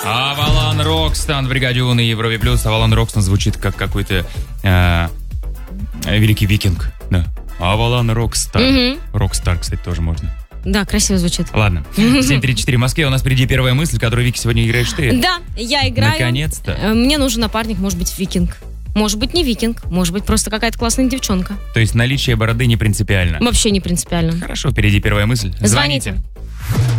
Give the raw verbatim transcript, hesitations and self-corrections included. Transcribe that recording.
Авалон Рокстон в бригаде У на Европе Плюс. Авалон Рокстон звучит как какой-то э, великий викинг. Да. Авалон Рокстар. Мгм. Рокстар, кстати, тоже можно. Да, красиво звучит. Ладно. семь тридцать четыре в Москве. У нас впереди первая мысль, которую, Вики, сегодня играешь ты. Да, я играю. Наконец-то. Э, Мне нужен напарник, может быть, викинг. Может быть, не викинг. Может быть, просто какая-то классная девчонка. То есть наличие бороды не принципиально. Вообще не принципиально. Хорошо, впереди первая мысль. Звоните. Звоните.